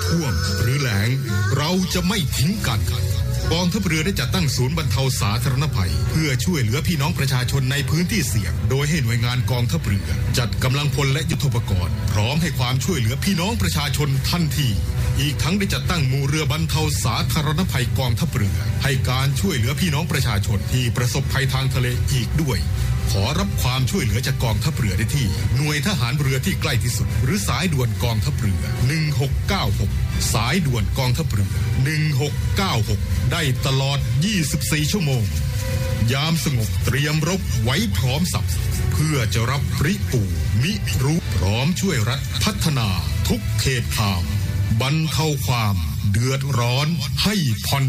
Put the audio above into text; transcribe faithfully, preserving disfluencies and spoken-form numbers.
ท่วมหรือแล้งเราจะไม่ทิ้งกันกองทัพเรือได้จัดตั้งศูนย์บรรเทาสาธารณภัยเพื่อช่วยเหลือพี่น้องประชาชนในพื้นที่เสี่ยงโดยให้หน่วยงานกองทัพเรือจัดกำลังพลและยุทโธปกรณ์พร้อมให้ความช่วยเหลือพี่น้องประชาชนทันทีอีกทั้งได้จัดตั้งหมู่เรือบรรเทาสาธารณภัยกองทัพเรือให้การช่วยเหลือพี่น้องประชาชนที่ประสบภัยทางทะเลอีกด้วยขอรับความช่วยเหลือจากกองทัพเรือได้ที่หน่วยทหารเรือที่ใกล้ที่สุดหรือสายด่วนกองทัพเรือหนึ่งหกเก้าหกสายด่วนกองทัพเรือหนึ่งหกเก้าหกได้ตลอดยี่สิบสี่ชั่วโมงยามสงบเตรียมรบไว้พร้อมสับเพื่อจะรับริปูมิรู้พร้อมช่วยรัฐพัฒนาทุกเขตข่าวบรรเทาความเดือดร้อนให้ผ่อน